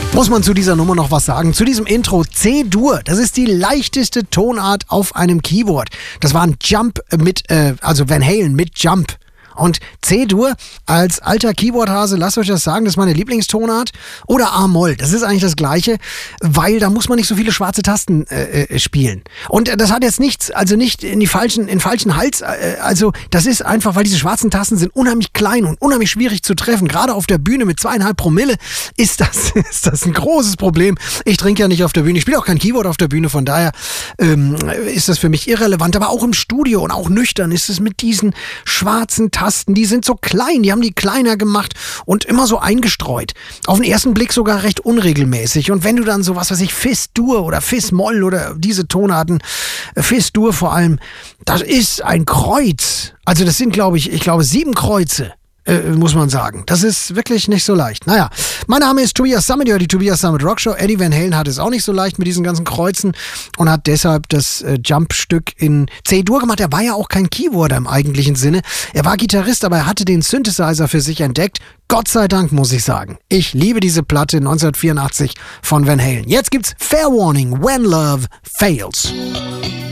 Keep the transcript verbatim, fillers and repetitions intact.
Muss man zu dieser Nummer noch was sagen? Zu diesem Intro C-Dur, das ist die leichteste Tonart auf einem Keyboard. Das war ein Jump mit, äh, also Van Halen mit Jump. Und C-Dur, als alter Keyboardhase, lasst euch das sagen, das ist meine Lieblingstonart. Oder A-Moll, das ist eigentlich das Gleiche, weil da muss man nicht so viele schwarze Tasten äh, äh, spielen. Und das hat jetzt nichts, also nicht in die falschen, in falschen Hals, äh, also das ist einfach, weil diese schwarzen Tasten sind unheimlich klein und unheimlich schwierig zu treffen. Gerade auf der Bühne mit zweieinhalb Promille ist das, ist das ein großes Problem. Ich trinke ja nicht auf der Bühne, ich spiele auch kein Keyboard auf der Bühne, von daher ähm, ist das für mich irrelevant. Aber auch im Studio und auch nüchtern ist es mit diesen schwarzen Tasten. Die sind so klein, die haben die kleiner gemacht und immer so eingestreut. Auf den ersten Blick sogar recht unregelmäßig. Und wenn du dann so, was weiß ich, Fis-Dur oder Fis-Moll oder diese Tonarten, Fis-Dur vor allem, das ist ein Kreuz. Also das sind, glaube ich, ich glaube sieben Kreuze. Äh, muss man sagen. Das ist wirklich nicht so leicht. Naja, mein Name ist Tobias Sammet, ja, die Tobias Sammet Rockshow. Eddie Van Halen hat es auch nicht so leicht mit diesen ganzen Kreuzen und hat deshalb das äh, Jump-Stück in C-Dur gemacht. Er war ja auch kein Keyboarder im eigentlichen Sinne. Er war Gitarrist, aber er hatte den Synthesizer für sich entdeckt. Gott sei Dank, muss ich sagen. Ich liebe diese Platte neunzehnhundertvierundachtzig von Van Halen. Jetzt gibt's Fair Warning, When Love Fails.